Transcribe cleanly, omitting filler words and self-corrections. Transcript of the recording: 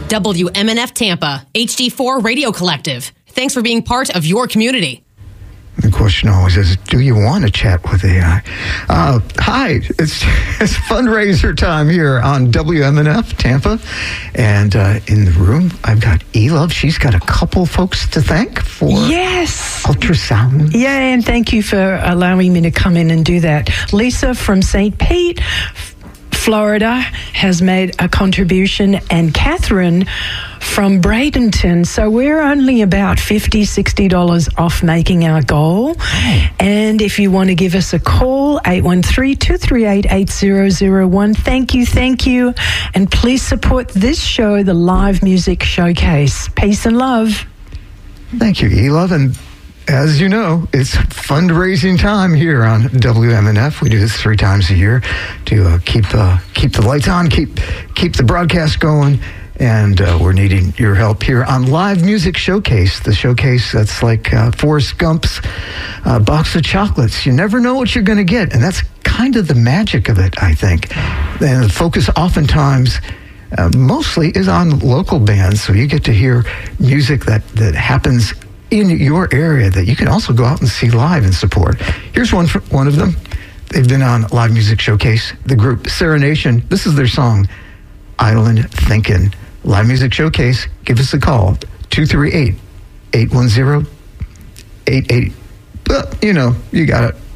WMNF Tampa, HD4 Radio Collective. Thanks for being part of your community. The question always is, do you want to chat with AI? Hi, it's fundraiser time here on WMNF Tampa. And in the room, I've got E-Love. She's got a couple folks to thank for ultrasound. Yeah, and thank you for allowing me to come in and do that. Lisa from St. Pete, Florida, has made a contribution, and Catherine from Bradenton. So we're only about $50, $60 off making our goal. And if you want to give us a call, 813-238-8001. Thank you. And please support this show, the Live Music Showcase. Peace and love. Thank you, E-Love. And as you know, it's fundraising time here on WMNF. We do this 3 times a year to keep the lights on, keep the broadcast going. And we're needing your help here on Live Music Showcase, the showcase that's like Forrest Gump's box of chocolates. You never know what you're going to get, and that's kind of the magic of it, I think. And the focus oftentimes mostly is on local bands, so you get to hear music that happens in your area that you can also go out and see live and support. Here's one of them. They've been on Live Music Showcase, the group Serenation. This is their song, Island Thinkin'. Live Music Showcase, give us a call, 238-810-88. You know, you got it.